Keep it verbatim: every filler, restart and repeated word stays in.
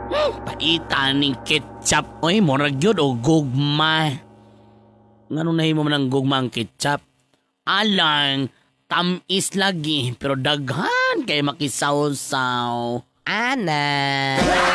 Paita ning ketchup. Oy, murag yun o gugma. Ngano nahimo man ang gugma ang ketchup? Alang, tamis lagi, pero daghan kay makisawsaw. Ana.